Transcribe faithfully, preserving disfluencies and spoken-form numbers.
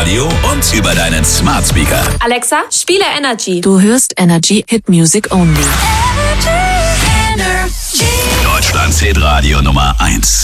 Radio und über deinen Smart Speaker. Alexa, spiele Energy. Du hörst Energy Hit Music Only. Deutschlands Hit Radio Nummer eins.